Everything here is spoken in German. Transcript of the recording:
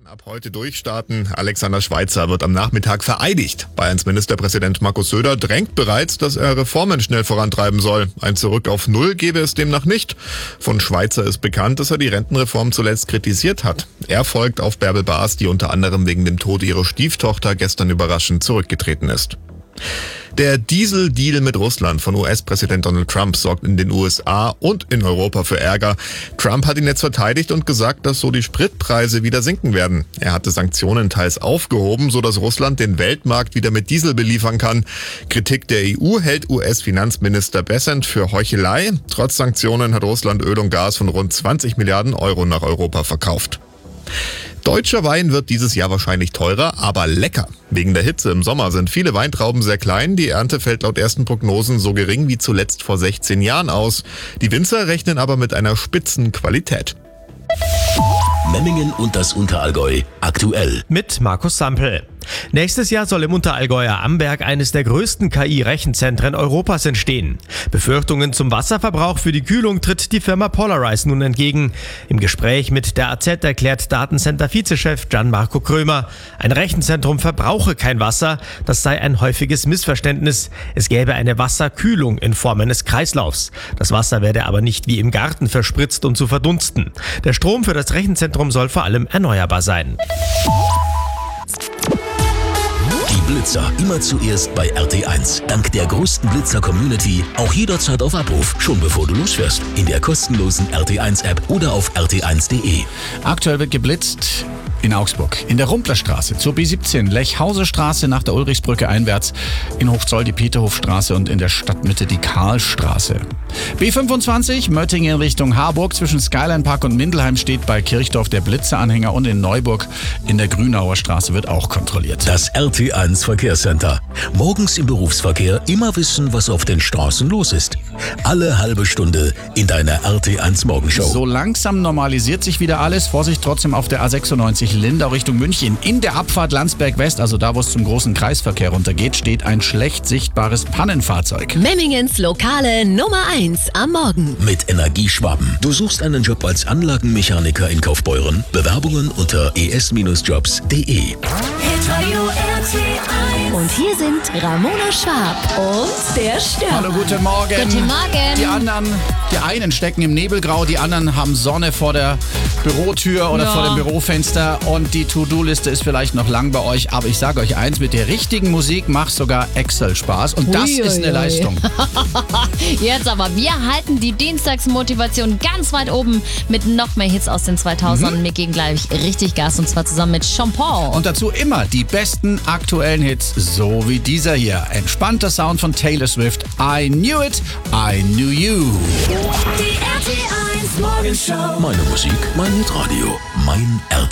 Ab heute durchstarten. Alexander Schweitzer wird am Nachmittag vereidigt. Bayerns Ministerpräsident Markus Söder drängt bereits, dass er Reformen schnell vorantreiben soll. Ein Zurück auf Null gebe es demnach nicht. Von Schweitzer ist bekannt, dass er die Rentenreform zuletzt kritisiert hat. Er folgt auf Bärbel Baas, die unter anderem wegen dem Tod ihrer Stieftochter gestern überraschend zurückgetreten ist. Der Diesel-Deal mit Russland von US-Präsident Donald Trump sorgt in den USA und in Europa für Ärger. Trump hat ihn jetzt verteidigt und gesagt, dass so die Spritpreise wieder sinken werden. Er hatte Sanktionen teils aufgehoben, sodass Russland den Weltmarkt wieder mit Diesel beliefern kann. Kritik der EU hält US-Finanzminister Bessent für Heuchelei. Trotz Sanktionen hat Russland Öl und Gas von rund 20 Milliarden Euro nach Europa verkauft. Deutscher Wein wird dieses Jahr wahrscheinlich teurer, aber lecker. Wegen der Hitze im Sommer sind viele Weintrauben sehr klein. Die Ernte fällt laut ersten Prognosen so gering wie zuletzt vor 16 Jahren aus. Die Winzer rechnen aber mit einer Spitzenqualität. Memmingen und das Unterallgäu aktuell. Mit Markus Sampel. Nächstes Jahr soll im Unterallgäuer Amberg eines der größten KI-Rechenzentren Europas entstehen. Befürchtungen zum Wasserverbrauch für die Kühlung tritt die Firma Polarize nun entgegen. Im Gespräch mit der AZ erklärt Datencenter-Vizechef Gianmarco Krömer, ein Rechenzentrum verbrauche kein Wasser, das sei ein häufiges Missverständnis. Es gäbe eine Wasserkühlung in Form eines Kreislaufs. Das Wasser werde aber nicht wie im Garten verspritzt, um zu verdunsten. Der Strom für das Rechenzentrum soll vor allem erneuerbar sein. Die Blitzer immer zuerst bei RT1. Dank der größten Blitzer-Community auch jederzeit auf Abruf, schon bevor du losfährst. In der kostenlosen RT1-App oder auf rt1.de. Aktuell wird geblitzt in Augsburg, in der Rumplerstraße, zur B17, Lechhausestraße nach der Ulrichsbrücke einwärts, in Hochzoll die Peterhofstraße und in der Stadtmitte die Karlstraße. B25, Möttingen Richtung Harburg, zwischen Skyline Park und Mindelheim steht bei Kirchdorf der Blitzeranhänger und in Neuburg in der Grünauer Straße wird auch kontrolliert. Das RT1 Verkehrscenter. Morgens im Berufsverkehr immer wissen, was auf den Straßen los ist. Alle halbe Stunde in deiner RT1 Morgenshow. So langsam normalisiert sich wieder alles. Vorsicht trotzdem auf der A96 Lindau Richtung München. In der Abfahrt Landsberg West, also da, wo es zum großen Kreisverkehr runtergeht, steht ein schlecht sichtbares Pannenfahrzeug. Memmingens Lokale Nummer 1 am Morgen. Mit Energieschwaben. Du suchst einen Job als Anlagenmechaniker in Kaufbeuren? Bewerbungen unter es-jobs.de. Und hier sind Ramona Schwab und der Stürmer. Hallo, guten Morgen. Guten Morgen. Die einen stecken im Nebelgrau, die anderen haben Sonne vor der Bürotür oder vor dem Bürofenster und die To-Do-Liste ist vielleicht noch lang bei euch, aber ich sage euch eins, mit der richtigen Musik macht sogar Excel Spaß und das ist eine Leistung. Jetzt aber, wir halten die Dienstagsmotivation ganz weit oben mit noch mehr Hits aus den 2000ern. Wir geben gleich richtig Gas und zwar zusammen mit Sean Paul. Und dazu immer die besten aktuellen Hits, so wie dieser hier. Entspannter Sound von Taylor Swift. I knew it, I knew you. Die RT1 Morgenshow. Meine Musik, mein Hitradio, mein RT.